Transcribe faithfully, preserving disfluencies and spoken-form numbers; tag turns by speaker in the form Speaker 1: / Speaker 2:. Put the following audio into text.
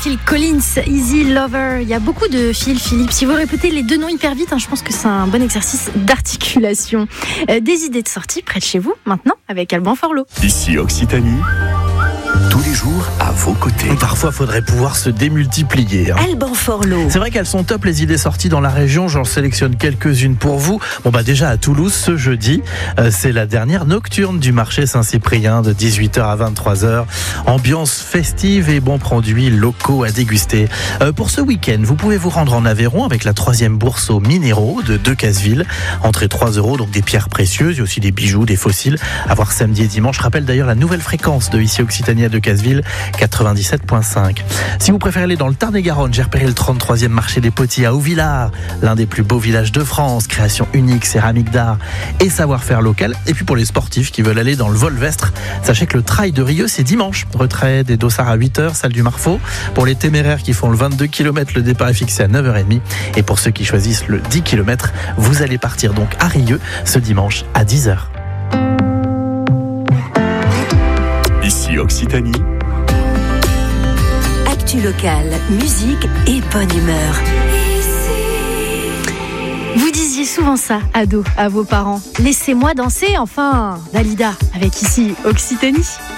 Speaker 1: Phil Collins, Easy Lover. Il y a beaucoup de Phil, Philippe. Si vous répétez les deux noms hyper vite, hein, je pense que c'est un bon exercice d'articulation. Euh, des idées de sortie près de chez vous, maintenant, avec Alban Forlot.
Speaker 2: Ici Occitanie, tous les jours à vos côtés.
Speaker 3: Parfois, il faudrait pouvoir se démultiplier. Hein.
Speaker 4: Alban Forlot.
Speaker 3: C'est vrai qu'elles sont top les idées sorties dans la région. J'en sélectionne quelques-unes pour vous. Bon bah déjà à Toulouse ce jeudi, euh, c'est la dernière nocturne du marché Saint-Cyprien de dix-huit heures à vingt-trois heures. Ambiance festive et bons produits locaux à déguster. Euh, pour ce week-end, vous pouvez vous rendre en Aveyron avec la troisième bourse aux minéraux de Decazeville. Entrée trois euros, donc des pierres précieuses et aussi des bijoux, des fossiles. À voir samedi et dimanche. Je rappelle d'ailleurs la nouvelle fréquence de ici Occitanie à Decazeville, quatre-vingt-dix-sept virgule cinq. Si vous préférez aller dans le Tarn-et-Garonne, j'ai repéré le trente-troisième marché des potiers à Haut-Villard, l'un des plus beaux villages de France, création unique, céramique d'art et savoir-faire local. Et puis pour les sportifs qui veulent aller dans le Volvestre, sachez que le trail de Rieux, c'est dimanche. Retrait des dossards à huit heures, salle du Marfaux. Pour les téméraires qui font le vingt-deux kilomètres, le départ est fixé à neuf heures trente. Et pour ceux qui choisissent le dix kilomètres, vous allez partir donc à Rieux ce dimanche à dix heures.
Speaker 2: Ici Occitanie,
Speaker 4: Actu local, musique et bonne humeur.
Speaker 1: Vous disiez souvent ça, ado, à vos parents. Laissez-moi danser, enfin, Dalida, avec ici Occitanie.